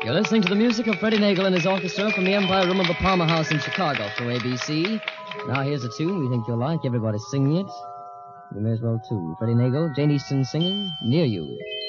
You're listening to the music of Freddie Nagel and his orchestra from the Empire Room of the Palmer House in Chicago through ABC. Now here's a tune we think you'll like. Everybody's singing it. You may as well, too. Freddie Nagel, Jane Easton singing, Near You.